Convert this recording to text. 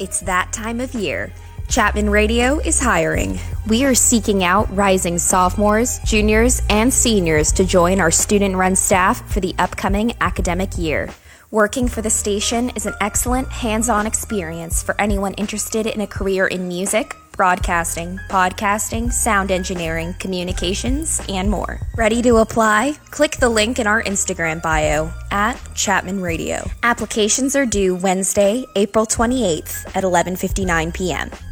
It's that time of year. Chapman Radio is hiring. We are seeking out rising sophomores, juniors, and seniors to join our student-run staff for the upcoming academic year. Working for the station is an excellent hands-on experience for anyone interested in a career in music, broadcasting, podcasting, sound engineering, communications, and more. Ready to apply? Click the link in our Instagram bio at Chapman Radio. Applications are due Wednesday, April 28th at 11:59 p.m.